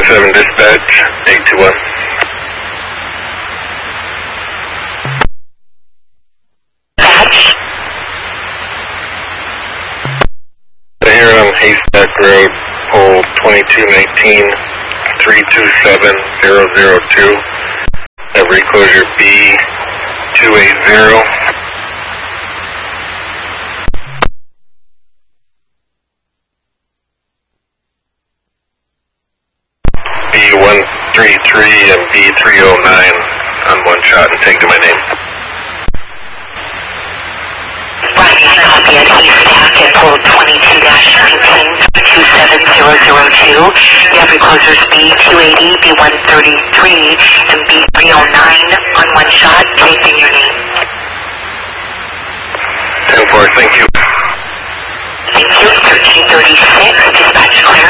7 dispatch, 821. Here on Haystack Road, pole 2219, 327002. Have reclosure B280. B133 and B309 on one shot and take to my name. Roger, copy at Haystack at pole 22-19, 27002. You have reclosures B280, B133, and B309 on one shot. Take in your name. 10-4, thank you. Thank you. 1336, dispatch clear.